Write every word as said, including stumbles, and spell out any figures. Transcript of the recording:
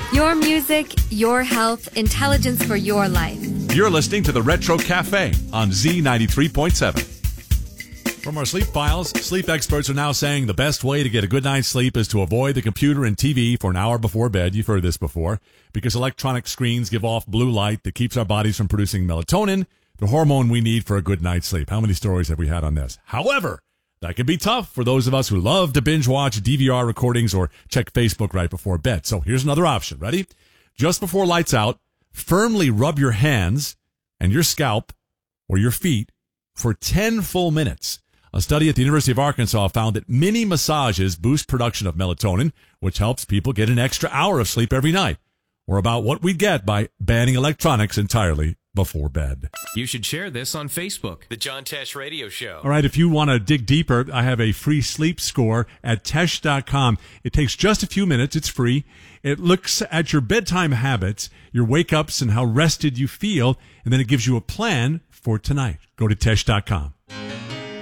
Your music, your health, intelligence for your life. You're listening to the Retro Cafe on Z ninety-three point seven. From our sleep files, sleep experts are now saying the best way to get a good night's sleep is to avoid the computer and T V for an hour before bed. You've heard this before. Because electronic screens give off blue light that keeps our bodies from producing melatonin, the hormone we need for a good night's sleep. How many stories have we had on this? However, that can be tough for those of us who love to binge watch D V R recordings or check Facebook right before bed. So here's another option. Ready? Just before lights out, firmly rub your hands and your scalp or your feet for ten full minutes. A study at the University of Arkansas found that mini massages boost production of melatonin, which helps people get an extra hour of sleep every night. Or about what we get by banning electronics entirely before bed. You should share this on Facebook. The John Tesh Radio Show. All right, if you want to dig deeper, I have a free sleep score at Tesh dot com. It takes just a few minutes. It's free. It looks at your bedtime habits, your wake-ups, and how rested you feel, and then it gives you a plan for tonight. Go to Tesh dot com.